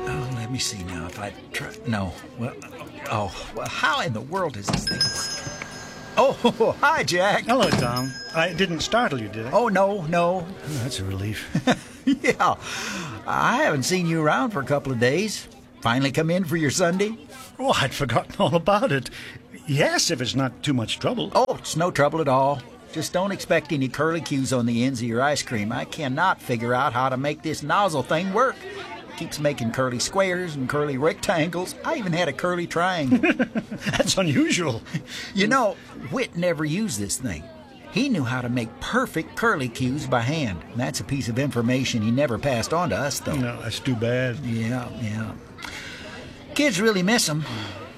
Oh, let me see now if I try. No. Well, how in the world is this thing work? Oh, hi, Jack. Hello, Tom. I didn't startle you, did I? Oh, no. Oh, that's a relief. Yeah. I haven't seen you around for a couple of days. Finally come in for your Sunday? Oh, I'd forgotten all about it. Yes, if it's not too much trouble. Oh, it's no trouble at all. Just don't expect any curlicues on the ends of your ice cream. I cannot figure out how to make this nozzle thing work. Keeps making curly squares and curly rectangles. I even had a curly triangle. That's unusual. You know, Whit never used this thing. He knew how to make perfect curlicues by hand. And that's a piece of information he never passed on to us, though. No, that's too bad. Yeah. Kids really miss him.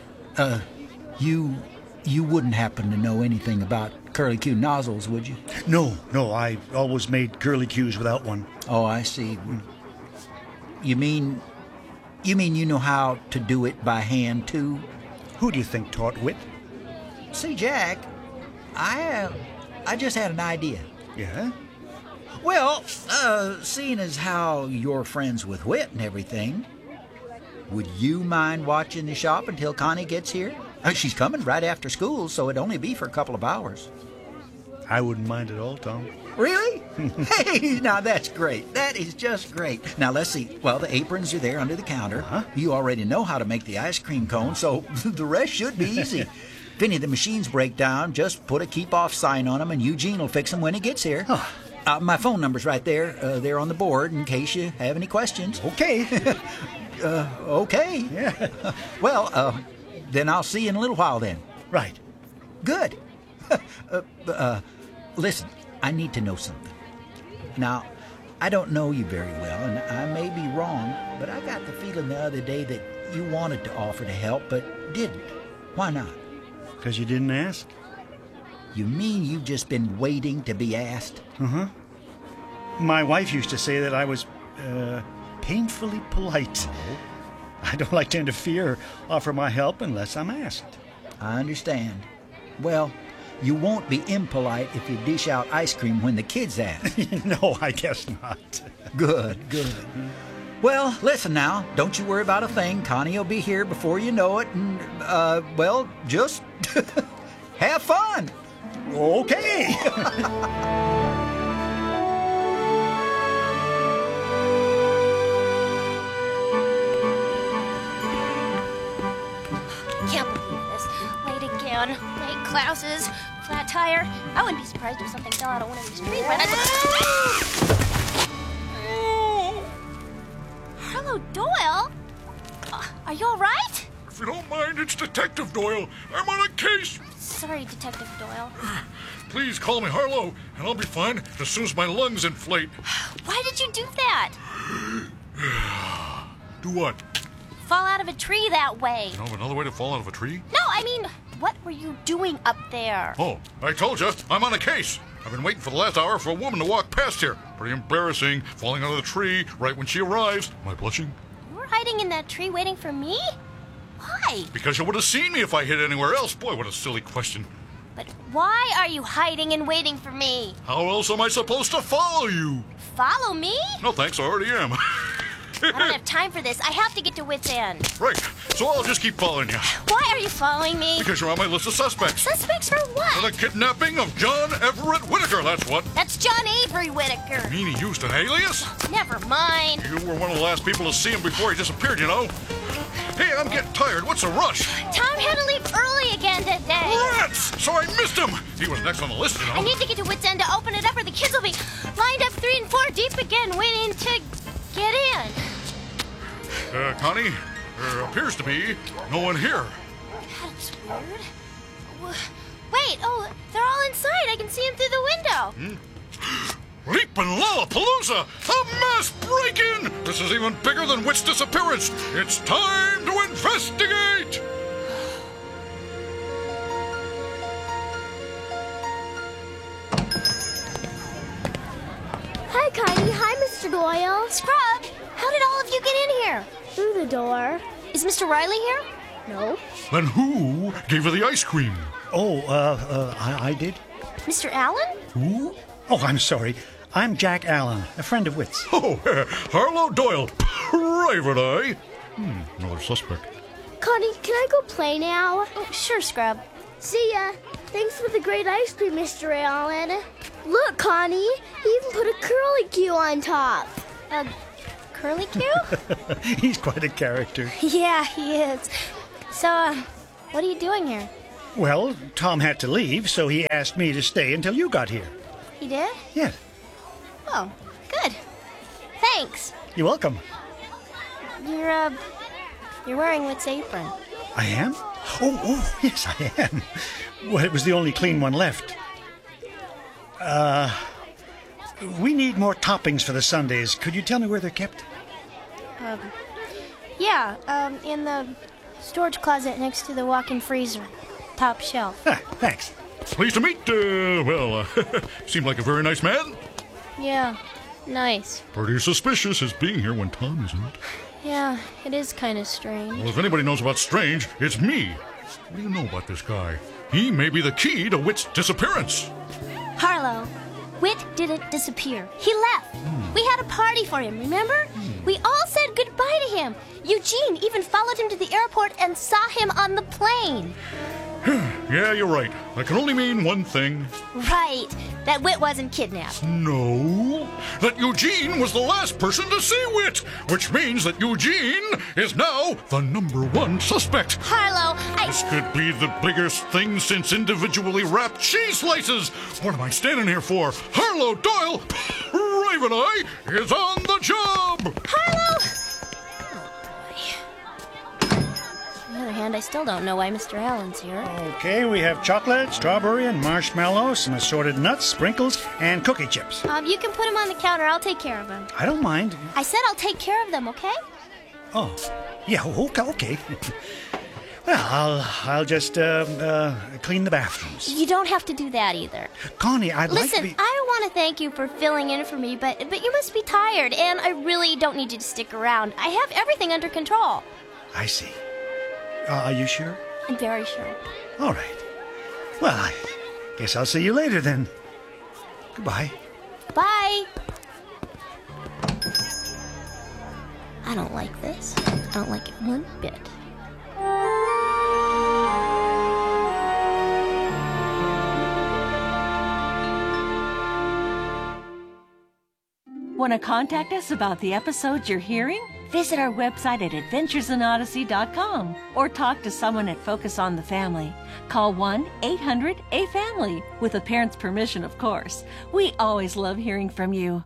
You wouldn't happen to know anything about curlicue nozzles, would you? No, I always made curlicues without one. Oh, I see. You mean you know how to do it by hand, too? Who do you think taught Whit? See, Jack, I just had an idea. Yeah? Well, seeing as how you're friends with Whit and everything, would you mind watching the shop until Connie gets here? She's coming right after school, so it'd only be for a couple of hours. I wouldn't mind at all, Tom. Really? Hey, now that's great. That is just great. Now, let's see. Well, the aprons are there under the counter. Uh-huh. You already know how to make the ice cream cone, so the rest should be easy. If any of the machines break down, just put a keep-off sign on them, and Eugene will fix them when he gets here. Huh. My phone number's right there. They're on the board in case you have any questions. Okay. Okay. Yeah. Well, then I'll see you in a little while then. Right. Good. Listen, I need to know something. Now, I don't know you very well, and I may be wrong, but I got the feeling the other day that you wanted to offer to help, but didn't. Why not? Because you didn't ask? You mean you've just been waiting to be asked? Uh-huh. My wife used to say that I was, painfully polite. I don't like to interfere or offer my help unless I'm asked. I understand. Well, you won't be impolite if you dish out ice cream when the kids ask. No, I guess not. Good. Well, listen now. Don't you worry about a thing. Connie will be here before you know it, and, well, just have fun. Okay. Can't believe this. Late again. Late classes. Flat tire. I wouldn't be surprised if something fell out of one of these trees right Hello, Doyle. Are you all right? If you don't mind, it's Detective Doyle. I'm on a case. Sorry, Detective Doyle. Please call me Harlow, and I'll be fine as soon as my lungs inflate. Why did you do that? Do what? Fall out of a tree that way. You know of another way to fall out of a tree? No, I mean, what were you doing up there? Oh, I told you, I'm on a case. I've been waiting for the last hour for a woman to walk past here. Pretty embarrassing, falling out of the tree right when she arrives. Am I blushing? You were hiding in that tree waiting for me? Why? Because you would have seen me if I hid anywhere else. Boy, what a silly question. But why are you hiding and waiting for me? How else am I supposed to follow you? Follow me? No thanks, I already am. I don't have time for this. I have to get to Wit's End. Right, so I'll just keep following you. Why are you following me? Because you're on my list of suspects. Suspects for For what? the kidnapping of John Everett Whitaker, that's what. That's John Avery Whitaker. You mean he used an alias? Never mind. You were one of the last people to see him before he disappeared, you know. Hey, I'm getting tired. What's the rush? Tom had to leave early again today. Rats! So I missed him. He was next on the list, you know. I need to get to Wit's End to open it up or the kids will be lined up 3 and 4 deep again waiting to get in. Connie, there appears to be no one here. That's weird. Wait, oh, they're all inside. I can see them through the window. Leapin' Lollapalooza! A mass break-in! This is even bigger than Wit's disappearance. It's time to investigate! Hi, Connie. Hi, Mr. Doyle. Scrub, how did all of you get in here? Through the door. Is Mr. Riley here? No. Then who gave her the ice cream? Oh, I did? Mr. Allen? Who? Oh, I'm sorry. I'm Jack Allen, a friend of Whit's. Oh, Harlow Doyle, private eye. Another suspect. Connie, can I go play now? Oh, sure, Scrub. See ya. Thanks for the great ice cream, Mr. Allen. Look, Connie, he even put a curly Q on top. Curly Q? He's quite a character. Yeah, he is. So, what are you doing here? Well, Tom had to leave, so he asked me to stay until you got here. He did? Yes. Oh, good. Thanks. You're welcome. You're wearing Whit's apron. I am? Oh, yes, I am. Well, it was the only clean one left. We need more toppings for the sundaes. Could you tell me where they're kept? Yeah, in the storage closet next to the walk-in freezer. Top shelf. Thanks. Pleased to meet, seemed like a very nice man. Yeah, nice. Pretty suspicious his being here when Tom isn't. Yeah, it is kind of strange. Well, if anybody knows about strange, it's me. What do you know about this guy? He may be the key to Whit's disappearance. Harlow, Whit didn't disappear. He left. We had a party for him, remember? We all said goodbye to him. Eugene even followed him to the airport and saw him on the plane. Yeah, you're right. That can only mean one thing. Right, that Whit wasn't kidnapped. No, that Eugene was the last person to see Whit, which means that Eugene is now the #1 suspect. Harlow, This could be the biggest thing since individually wrapped cheese slices. What am I standing here for? Harlow Doyle, Raven Eye, is on the job. Harlow! On the other hand, I still don't know why Mr. Allen's here. Okay, we have chocolate, strawberry, and marshmallow, some assorted nuts, sprinkles, and cookie chips. You can put him on the counter. I'll take care of him. I don't mind. I said I'll take care of them, okay? Oh, yeah, okay. Well, I'll just clean the bathrooms. You don't have to do that either. Connie, I'd like to Listen, be... I want to thank you for filling in for me, but you must be tired, and I really don't need you to stick around. I have everything under control. I see. Are you sure? I'm very sure. All right. Well, I guess I'll see you later then. Goodbye. Bye. I don't like this. I don't like it one bit. Want to contact us about the episodes you're hearing? Visit our website at adventuresinodyssey.com or talk to someone at Focus on the Family. Call 1-800-A-FAMILY, with a parent's permission, of course. We always love hearing from you.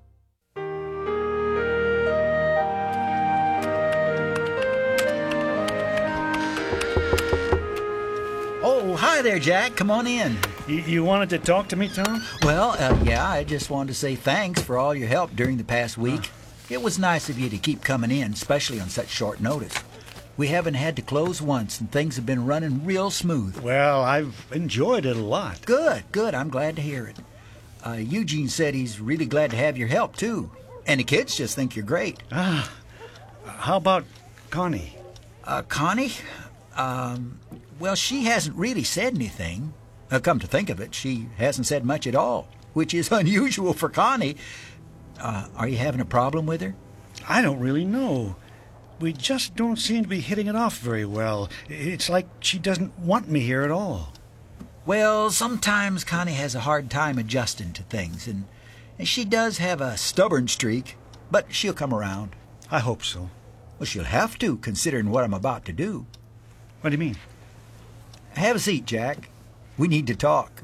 Oh, hi there, Jack. Come on in. You wanted to talk to me, Tom? Well, yeah, I just wanted to say thanks for all your help during the past week. It was nice of you to keep coming in, especially on such short notice. We haven't had to close once, and things have been running real smooth. Well, I've enjoyed it a lot. Good. I'm glad to hear it. Eugene said he's really glad to have your help, too. And the kids just think you're great. How about Connie? Connie? Well, she hasn't really said anything. Come to think of it, she hasn't said much at all, which is unusual for Connie. Are you having a problem with her? I don't really know. We just don't seem to be hitting it off very well. It's like she doesn't want me here at all. Well, sometimes Connie has a hard time adjusting to things, and she does have a stubborn streak, but she'll come around. I hope so. Well, she'll have to, considering what I'm about to do. What do you mean? Have a seat, Jack. We need to talk.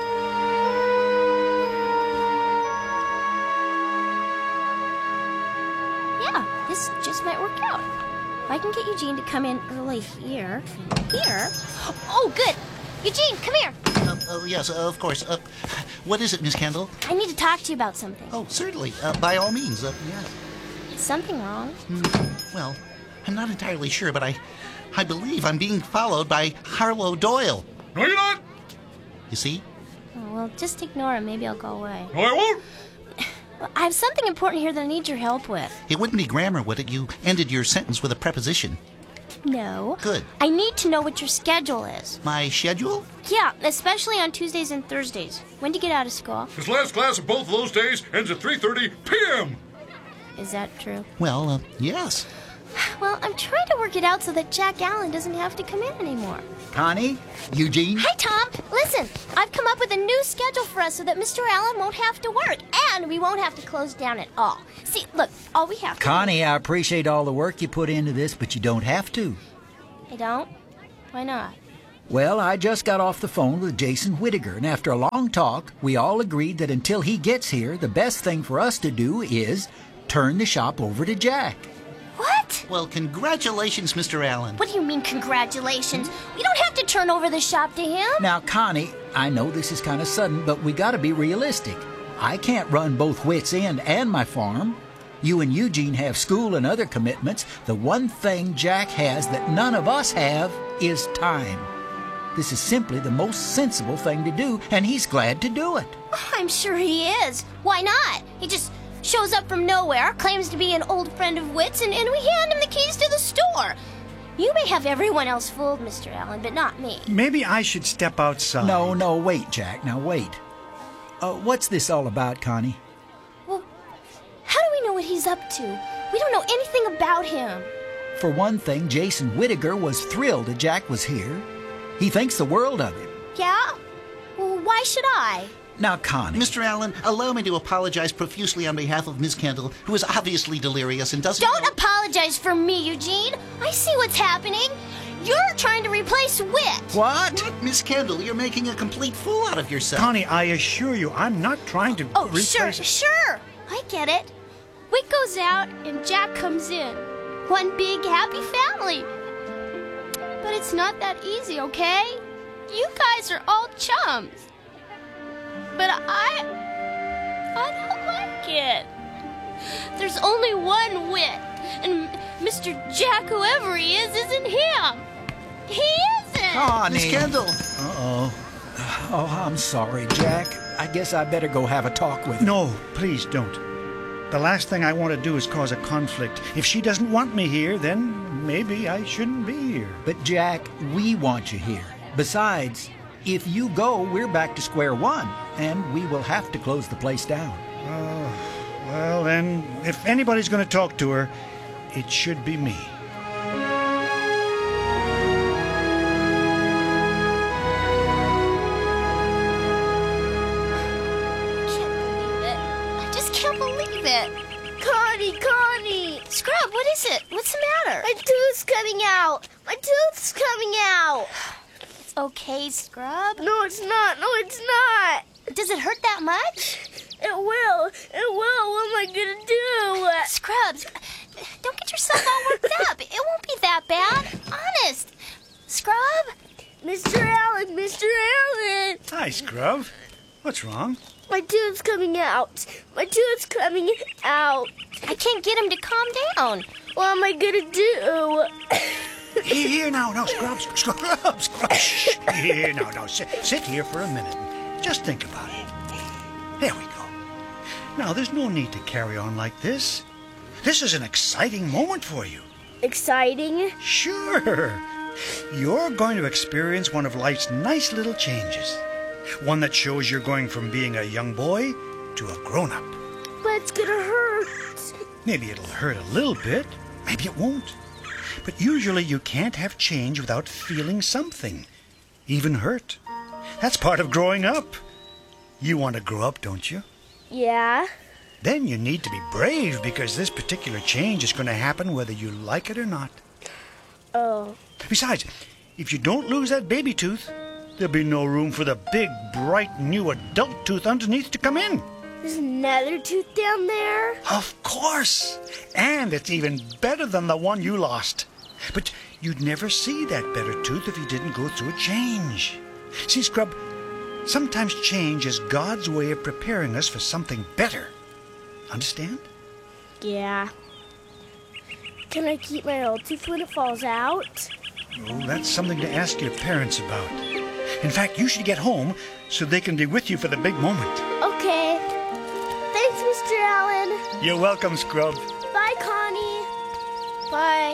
Yeah, this just might work out. If I can get Eugene to come in early here. Oh, good. Eugene, come here. Yes, of course. What is it, Miss Kendall? I need to talk to you about something. Oh, certainly. By all means. Yes. Is something wrong? Well, I'm not entirely sure, but I believe I'm being followed by Harlow Doyle. No, you're not. You see? Oh, well, just ignore him. Maybe I'll go away. No, I won't. Well, I have something important here that I need your help with. It wouldn't be grammar, would it? You ended your sentence with a preposition. No. Good. I need to know what your schedule is. My schedule? Yeah, especially on Tuesdays and Thursdays. When do you get out of school? His last class of both of those days ends at 3:30 p.m. Is that true? Well, yes. Well, I'm trying to work it out so that Jack Allen doesn't have to come in anymore. Connie? Eugene? Hey, Tom, listen. I've come up with a new schedule for us so that Mr. Allen won't have to work, and we won't have to close down at all. See, look, all we have to Connie, I appreciate all the work you put into this, but you don't have to. I don't? Why not? Well, I just got off the phone with Jason Whittaker, and after a long talk, we all agreed that until he gets here, the best thing for us to do is turn the shop over to Jack. What? Well, congratulations, Mr. Allen. What do you mean, congratulations? We don't have to turn over the shop to him. Now, Connie, I know this is kind of sudden, but we got to be realistic. I can't run both Whit's End and my farm. You and Eugene have school and other commitments. The one thing Jack has that none of us have is time. This is simply the most sensible thing to do, and he's glad to do it. Oh, I'm sure he is. Why not? He just shows up from nowhere, claims to be an old friend of Whit's, and we hand him the keys to the store. You may have everyone else fooled, Mr. Allen, but not me. Maybe I should step outside. No, wait, Jack. Now, wait. What's this all about, Connie? Well, how do we know what he's up to? We don't know anything about him. For one thing, Jason Whittaker was thrilled that Jack was here. He thinks the world of him. Yeah? Well, why should I? Now, Connie. Mr. Allen, allow me to apologize profusely on behalf of Miss Kendall, who is obviously delirious and doesn't... Don't apologize for me, Eugene. I see what's happening. You're trying to replace Whit. What? Miss Kendall, you're making a complete fool out of yourself. Connie, I assure you, I'm not trying to Oh, replace... sure. I get it. Whit goes out and Jack comes in. One big happy family. But it's not that easy, okay? You guys are all chums. But I don't like it. There's only one Whit, and Mr. Jack, whoever he is, isn't him. He isn't. Connie. Miss Kendall. Uh-oh. Oh, I'm sorry, Jack. I guess I better go have a talk with him. No, please don't. The last thing I want to do is cause a conflict. If she doesn't want me here, then maybe I shouldn't be here. But, Jack, we want you here. Besides, if you go, we're back to square one, and we will have to close the place down. Well, then, if anybody's going to talk to her, it should be me. Connie! Scrub, what is it? What's the matter? My tooth's coming out! My tooth's coming out! It's okay, Scrub. No, it's not! No, it's not! Does it hurt that much? It will! It will! What am I gonna do? Scrubs, don't get yourself all worked up. It won't be that bad. Honest. Scrub? Mr. Allen! Mr. Allen! Hi, Scrub. What's wrong? My tooth's coming out! My tooth's coming out! I can't get him to calm down. What am I gonna do? Here, now, Scrub. Shh. Here, no, sit here for a minute. Just think about it. There we go. Now, there's no need to carry on like this. This is an exciting moment for you. Exciting? Sure. You're going to experience one of life's nice little changes. One that shows you're going from being a young boy to a grown-up. But it's gonna hurt. Maybe it'll hurt a little bit. Maybe it won't. But usually you can't have change without feeling something. Even hurt. That's part of growing up. You want to grow up, don't you? Yeah? Then you need to be brave because this particular change is going to happen whether you like it or not. Oh. Besides, if you don't lose that baby tooth, there'll be no room for the big, bright, new adult tooth underneath to come in. There's another tooth down there? Of course. And it's even better than the one you lost. But you'd never see that better tooth if you didn't go through a change. See, Scrub, sometimes change is God's way of preparing us for something better. Understand? Yeah. Can I keep my old tooth when it falls out? Oh, that's something to ask your parents about. In fact, you should get home so they can be with you for the big moment. Okay. Thanks, Mr. Allen. You're welcome, Scrub. Bye, Connie. Bye.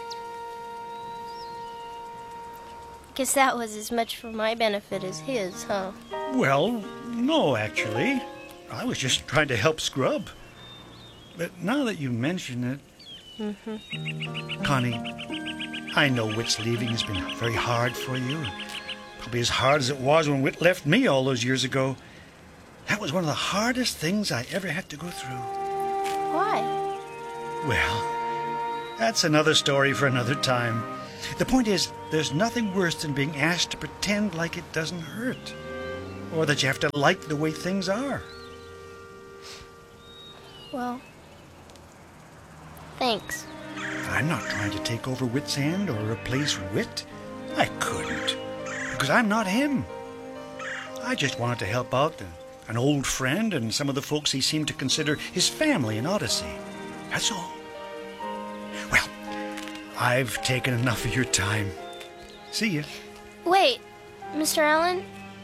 Guess that was as much for my benefit as his, huh? Well, no, actually. I was just trying to help Scrub. But now that you mention it, Connie, I know Whit's leaving has been very hard for you. Probably as hard as it was when Whit left me all those years ago. That was one of the hardest things I ever had to go through. Why? Well, that's another story for another time. The point is, there's nothing worse than being asked to pretend like it doesn't hurt. Or that you have to like the way things are. Well, thanks. I'm not trying to take over Whit's hand or replace Whit. I couldn't. Because I'm not him. I just wanted to help out an old friend and some of the folks he seemed to consider his family in Odyssey. That's all. Well, I've taken enough of your time. See ya. Wait, Mr. Allen?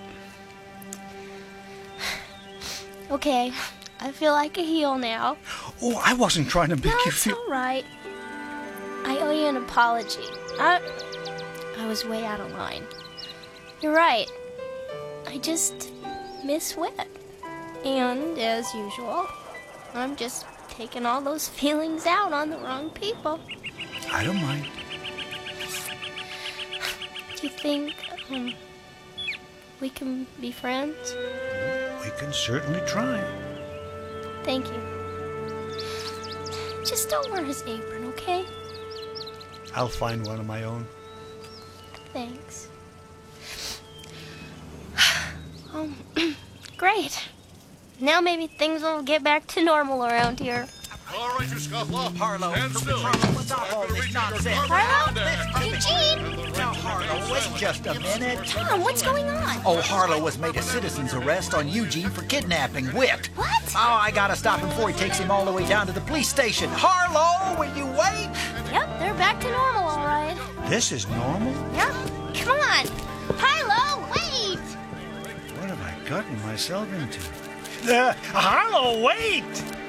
Okay, I feel like a heel now. Oh, I wasn't trying to make No, you it's feel... all right. I owe you an apology. I was way out of line. You're right. I just miss Whit. And, as usual, I'm just taking all those feelings out on the wrong people. I don't mind. Do you think, we can be friends? We can certainly try. Thank you. Just don't wear his apron, okay? I'll find one of my own. Thanks. Great. Now maybe things will get back to normal around here. All right, you scofflaw. Harlow, Stand still. stop all this nonsense. Harlow? Eugene? Now, Harlow, wait just a minute. Tom, what's going on? Oh, Harlow was made a citizen's arrest on Eugene for kidnapping Whit. What? Oh, I gotta stop him before he takes him all the way down to the police station. Harlow, will you wait? Yep, they're back to normal, all right. This is normal? Yep. Come on. Harlow, wait! What have I gotten myself into? Harlow, wait!